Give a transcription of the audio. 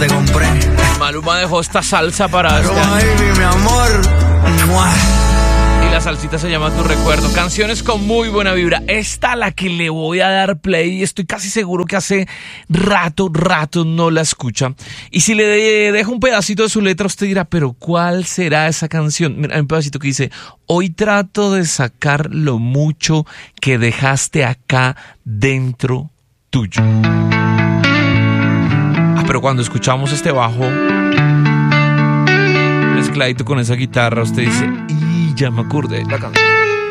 te compré. Maluma dejó esta salsa para Pero este año. baby, mi amor. ¡Mua! Y la salsita se llama Tu Recuerdo. Canciones con muy buena vibra. Esta a la que le voy a dar play. Estoy casi seguro que hace rato no la escucha. Y si le dejo un pedacito de su letra, usted dirá, pero ¿cuál será esa canción? Mira, hay un pedacito que dice: hoy trato de sacar lo mucho que dejaste acá dentro tuyo. Pero cuando escuchamos este bajo mezcladito con esa guitarra, usted dice, y ya me acordé de la canción.